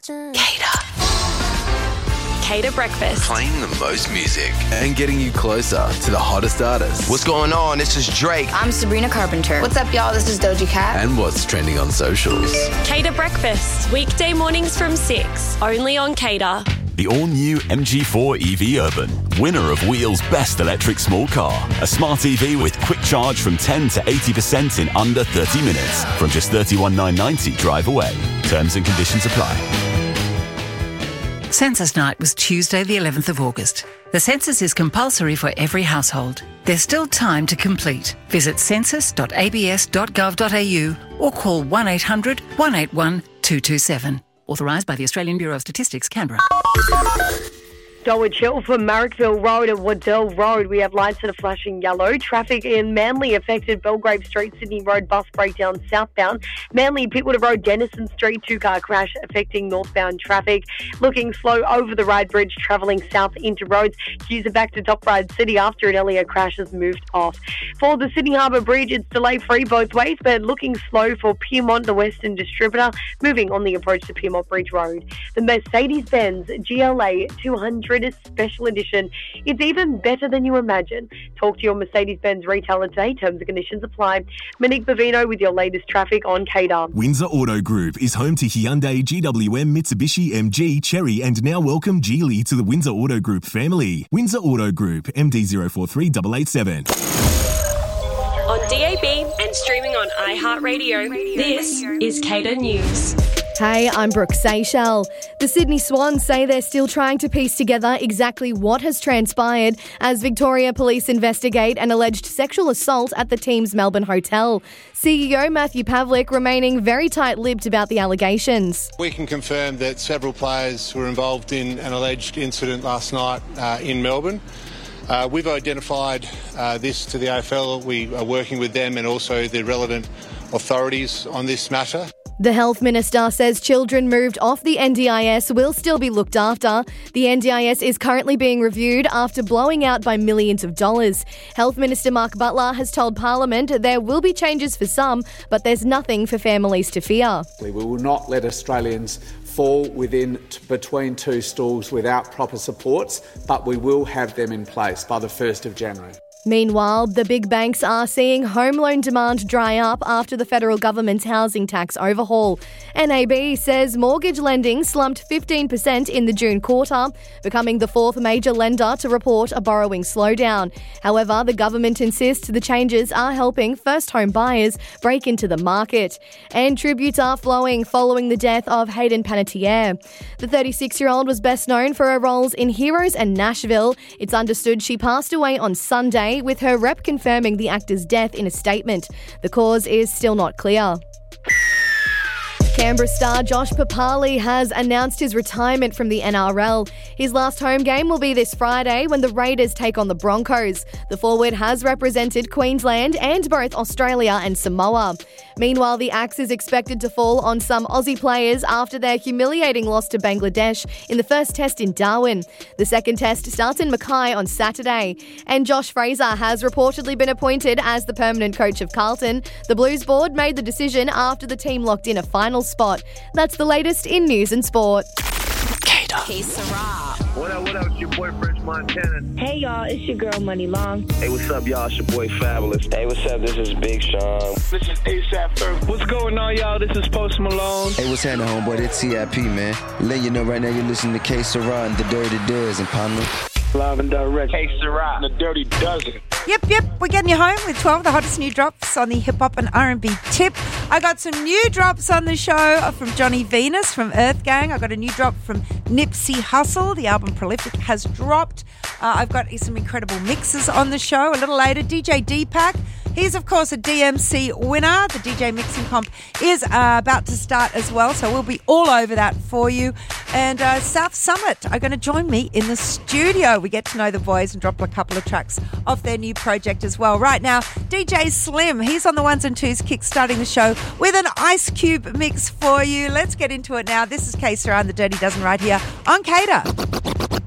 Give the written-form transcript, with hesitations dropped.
Cater Breakfast. Playing the most music and getting you closer to the hottest artists. What's going on? This is Drake. I'm Sabrina Carpenter. What's up, y'all? This is Doja Cat. And what's trending on socials. Cater Breakfast. Weekday mornings from 6. Only on Cater. The all-new MG4 EV Urban, winner of Wheel's Best Electric Small Car. A smart EV with quick charge from 10 to 80% in under 30 minutes. From just $31,990 drive away. Terms and conditions apply. Census night was Tuesday the 11th of August. The census is compulsory for every household. There's still time to complete. Visit census.abs.gov.au or call 1800 181 227. Authorised by the Australian Bureau of Statistics, Canberra. Dulwich Hill from Marrickville Road and Waddell Road. We have lights that are flashing yellow. Traffic in Manly affected Belgrave Street, Sydney Road, bus breakdown southbound. Manly, Pittwater Road, Denison Street, two-car crash affecting northbound traffic. Looking slow over the Ryde Bridge, travelling south into roads. Queues are back to Top Ryde City after an earlier crash has moved off. For the Sydney Harbour Bridge, it's delay-free both ways, but looking slow for Pyrmont, the Western distributor, moving on the approach to Pyrmont Bridge Road. The Mercedes-Benz GLA 200 Special Edition. It's even better than you imagine. Talk to your Mercedes-Benz retailer today. Terms and conditions apply. Monique Bavino with your latest traffic on Cater. Windsor Auto Group is home to Hyundai, GWM, Mitsubishi, MG, Chery, and now welcome Geely to the Windsor Auto Group family. Windsor Auto Group, MD043887. On DAB and streaming on iHeartRadio, this is Cater News. Hey, I'm Brooke Seychelles. The Sydney Swans say they're still trying to piece together exactly what has transpired as Victoria Police investigate an alleged sexual assault at the team's Melbourne hotel. CEO Matthew Pavlik remaining very tight-lipped about the allegations. We can confirm that several players were involved in an alleged incident last night in Melbourne. We've identified this to the AFL. We are working with them and also the relevant authorities on this matter. The Health Minister says children moved off the NDIS will still be looked after. The NDIS is currently being reviewed after blowing out by millions of dollars. Health Minister Mark Butler has told Parliament there will be changes for some, but there's nothing for families to fear. We will not let Australians fall between two stools without proper supports, but we will have them in place by the 1st of January. Meanwhile, the big banks are seeing home loan demand dry up after the federal government's housing tax overhaul. NAB says mortgage lending slumped 15% in the June quarter, becoming the fourth major lender to report a borrowing slowdown. However, the government insists the changes are helping first home buyers break into the market. And tributes are flowing following the death of Hayden Panettiere. The 36-year-old was best known for her roles in Heroes and Nashville. It's understood she passed away on Sunday, with her rep confirming the actor's death in a statement. The cause is still not clear. Canberra star Josh Papali has announced his retirement from the NRL. His last home game will be this Friday when the Raiders take on the Broncos. The forward has represented Queensland and both Australia and Samoa. Meanwhile, the axe is expected to fall on some Aussie players after their humiliating loss to Bangladesh in the first test in Darwin. The second test starts in Mackay on Saturday. And Josh Fraser has reportedly been appointed as the permanent coach of Carlton. The Blues board made the decision after the team locked in a final spot. That's the latest in news and sport. Hey, Sarah. What up, it's your boy French Montana. Hey, y'all, it's your girl Money Long. Hey, what's up, y'all? It's your boy Fabulous. Hey, what's up? This is Big Sean. This is A$AP Ferg. What's going on, y'all? This is Post Malone. Hey, what's happening, homeboy? It's TIP, man. Letting you know right now you're listening to K Sarah and the Dirty Dozen, partner. Live and direct. Hey, Sarah, the Dirty Dozen. Yep, we're getting you home with 12 of the hottest new drops on the hip-hop and R&B tip. I got some new drops on the show from Johnny Venus from Earth Gang. I got a new drop from Nipsey Hussle. The album Prolific has dropped. I've got some incredible mixes on the show. A little later, DJ Deepak. He's, of course, a DMC winner. The DJ Mixing Comp is about to start as well, so we'll be all over that for you. And South Summit are going to join me in the studio. We get to know the boys and drop a couple of tracks off their new project as well. Right now, DJ Slim, he's on the ones and twos, kick-starting the show with an Ice Cube mix for you. Let's get into it now. This is K Sarah and the Dirty Dozen right here on Cater.